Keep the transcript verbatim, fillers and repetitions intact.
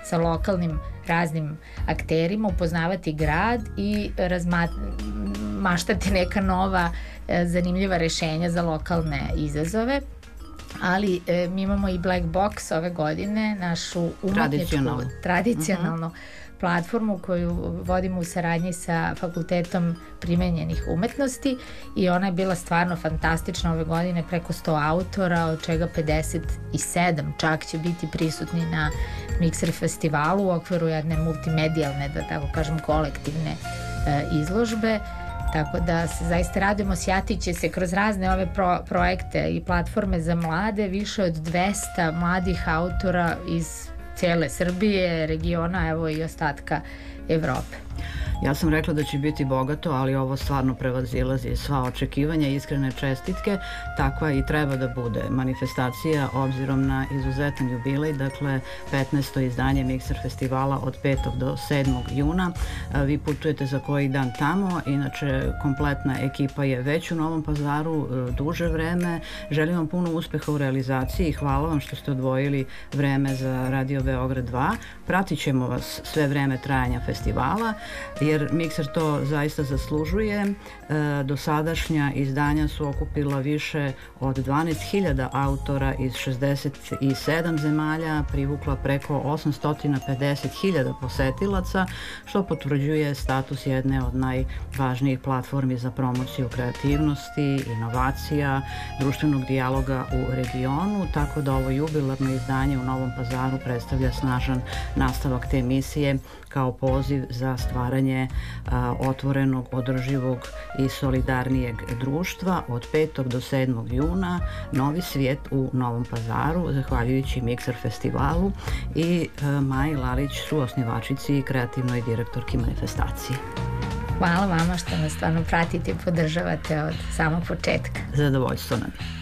sa lokalnim raznim akterima, upoznavati grad i maštati neka nova zanimljiva rešenja za lokalne izazove. Ali e, mi imamo i Black Box ove godine, našu umetničku, tradicionalnu uh-huh. platformu koju vodimo u saradnji sa Fakultetom primenjenih umetnosti i ona je bila stvarno fantastična ove godine, preko sto autora, od čega pedeset sedam čak će biti prisutni na Mikser festivalu u okviru jedne multimedijalne, da tako kažem, kolektivne e, izložbe. Tako da se zaista radimo, sjatit će se kroz razne ove pro, projekte i platforme za mlade, više od dvesta mladih autora iz cijele Srbije, regiona, evo i ostatka Evrope. Ja sam rekla da će biti bogato, ali ovo stvarno prevazilazi sva očekivanja, iskrene čestitke, takva i treba da bude manifestacija obzirom na izuzetan jubilej, dakle petnaesto izdanje Mikser festivala od petog do sedmog juna. Vi putujete za koji dan tamo, inače kompletna ekipa je već u Novom Pazaru duže vreme. Želim vam puno uspeha u realizaciji i hvala vam što ste odvojili vreme za Radio Beograd dva. Pratit ćemo vas sve vreme trajanja festivala, jer Mikser to zaista zaslužuje. E, dosadašnja izdanja su okupila više od dvanaest hiljada autora iz šezdeset sedam zemalja, privukla preko osamsto pedeset hiljada posetilaca, što potvrđuje status jedne od najvažnijih platformi za promociju kreativnosti, inovacija, društvenog dijaloga u regionu, tako da ovo jubilarno izdanje u Novom Pazaru predstavlja snažan nastavak te emisije kao poziv za stvaranje a, otvorenog, održivog i solidarnijeg društva od petog do sedmog juna. Novi svijet u Novom Pazaru, zahvaljujući Mikser festivalu i a, Maji Lalić, suosnivačici i kreativnoj direktorki manifestacije. Hvala vama što nas stvarno pratite i podržavate od samog početka. Zadovoljstvo nam je.